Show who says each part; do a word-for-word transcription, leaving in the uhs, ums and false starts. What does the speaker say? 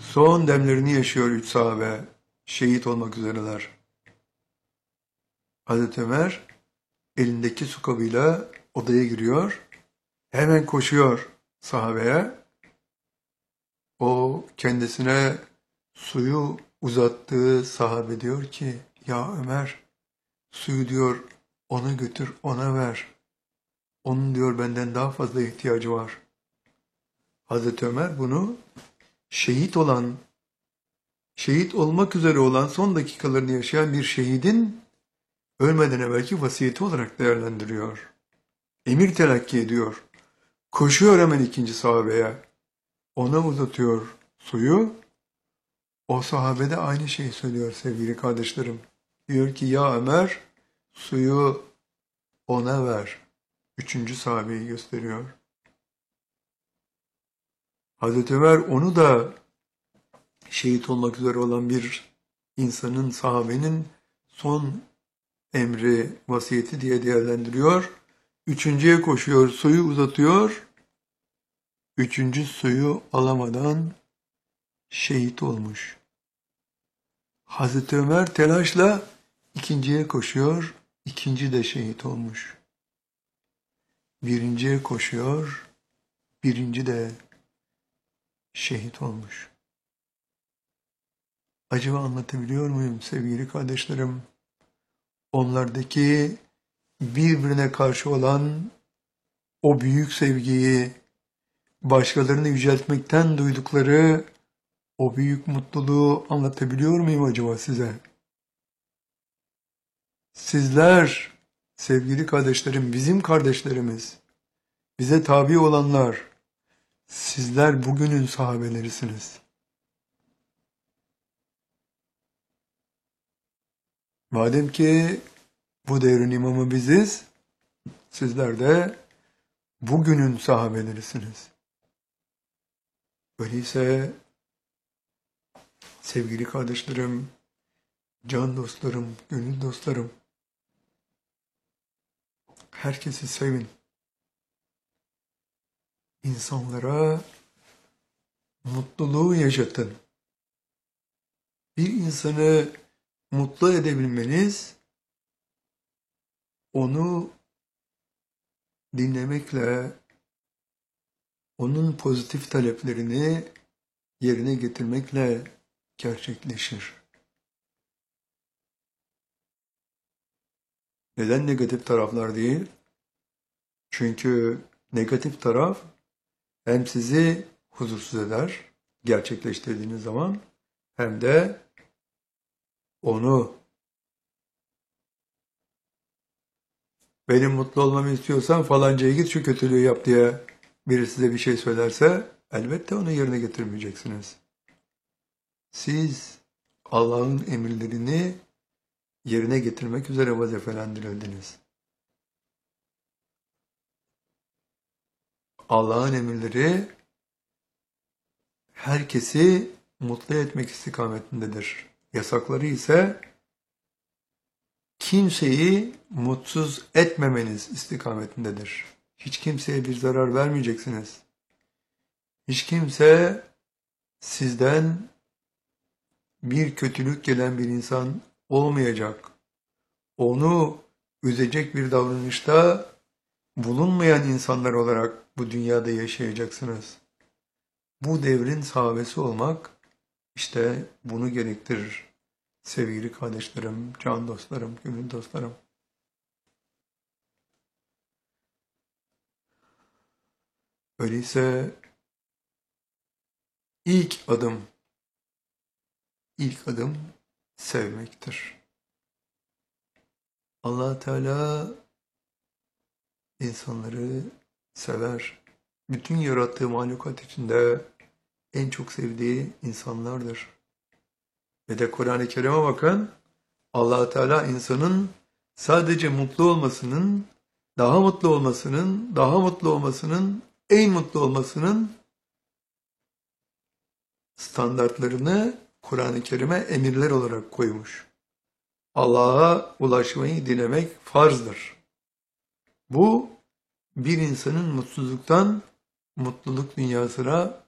Speaker 1: Son demlerini yaşıyor üç sahabe. Şehit olmak üzereler. Hazreti Ömer elindeki su kabıyla odaya giriyor. Hemen koşuyor sahabeye. O kendisine suyu uzattığı sahabe diyor ki, ya Ömer, suyu diyor ona götür, ona ver. Onun diyor benden daha fazla ihtiyacı var. Hazreti Ömer bunu şehit olan, şehit olmak üzere olan son dakikalarını yaşayan bir şehidin ölmeden evvelki vasiyeti olarak değerlendiriyor. Emir telakki ediyor. Koşuyor hemen ikinci sahabeye. Ona uzatıyor suyu. O sahabe de aynı şeyi söylüyor sevgili kardeşlerim. Diyor ki ya Ömer suyu ona ver. Üçüncü sahabeyi gösteriyor. Hazreti Ömer onu da şehit olmak üzere olan bir insanın, sahabenin son emri, vasiyeti diye değerlendiriyor. Üçüncüye koşuyor, suyu uzatıyor. Üçüncü suyu alamadan şehit olmuş. Hazreti Ömer telaşla ikinciye koşuyor, ikinci de şehit olmuş. Birinciye koşuyor, birinci de şehit olmuş. Acaba anlatabiliyor muyum sevgili kardeşlerim? Onlardaki birbirine karşı olan o büyük sevgiyi, başkalarını yüceltmekten duydukları o büyük mutluluğu anlatabiliyor muyum acaba size? Sizler, sevgili kardeşlerim, bizim kardeşlerimiz, bize tabi olanlar, sizler bugünün sahabelerisiniz. Madem ki bu devrin imamı biziz, sizler de bugünün sahabelerisiniz. Öyleyse sevgili kardeşlerim, can dostlarım, gönül dostlarım, herkesi sevin. İnsanlara mutluluğu yaşatın. Bir insanı mutlu edebilmeniz, onu dinlemekle, onun pozitif taleplerini yerine getirmekle gerçekleşir. Neden negatif taraflar değil? Çünkü negatif taraf hem sizi huzursuz eder gerçekleştirdiğiniz zaman, hem de onu, benim mutlu olmamı istiyorsan falancaya git şu kötülüğü yap diye biri size bir şey söylerse elbette onu yerine getirmeyeceksiniz. Siz Allah'ın emirlerini yerine getirmek üzere vazifelendirildiniz. Allah'ın emirleri herkesi mutlu etmek istikametindedir. Yasakları ise kimseyi mutsuz etmemeniz istikametindedir. Hiç kimseye bir zarar vermeyeceksiniz. Hiç kimse sizden bir kötülük gelen bir insan olmayacak. Onu üzecek bir davranışta bulunmayan insanlar olarak bu dünyada yaşayacaksınız. Bu devrin sahabesi olmak işte bunu gerektirir. Sevgili kardeşlerim, can dostlarım, gönül dostlarım. Öyleyse ilk adım, ilk adım sevmektir. Allah Teala insanları sever. Bütün yarattığı mahlukat içinde en çok sevdiği insanlardır. Ve de Kur'an-ı Kerim'e bakın, Allah Teala insanın sadece mutlu olmasının, daha mutlu olmasının, daha mutlu olmasının, en mutlu olmasının standartlarını Kur'an-ı Kerim'e emirler olarak koymuş. Allah'a ulaşmayı dilemek farzdır. Bu bir insanın mutsuzluktan mutluluk dünyasına